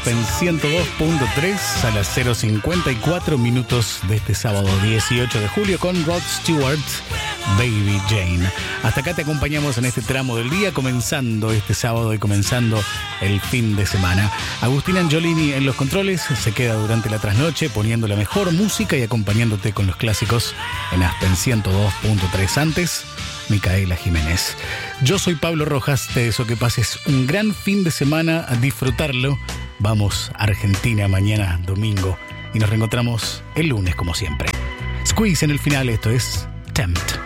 Aspen 102.3 a las 0:54 minutos de este sábado 18 de julio con Rod Stewart, Baby Jane. Hasta acá te acompañamos en este tramo del día, comenzando este sábado y comenzando el fin de semana. Agustín Angiolini en los controles se queda durante la trasnoche poniendo la mejor música y acompañándote con los clásicos en Aspen 102.3. Antes, Micaela Jiménez. Yo soy Pablo Rojas, te deseo que pases un gran fin de semana, a disfrutarlo. Vamos a Argentina mañana domingo y nos reencontramos el lunes como siempre. Squeeze en el final, esto es Tempt.